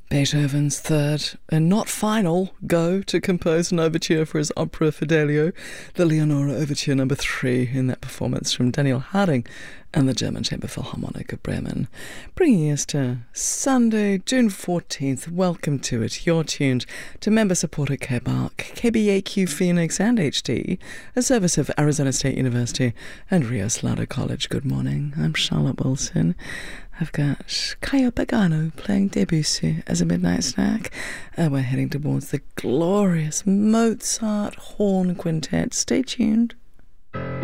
Beethoven's third and not final go to compose an overture for his opera Fidelio, the Leonora Overture No. 3, in that performance from Daniel Harding and the German Chamber Philharmonic of Bremen. Bringing us to Sunday, June 14th. Welcome to it. You're tuned to member-supported KBAQ, KBAQ Phoenix and HD, a service of Arizona State University and Rio Salado College. Good morning. I'm Charlotte Wilson. I've got Caio Pagano playing Debussy as a midnight snack. We're heading towards the glorious Mozart Horn Quintet. Stay tuned.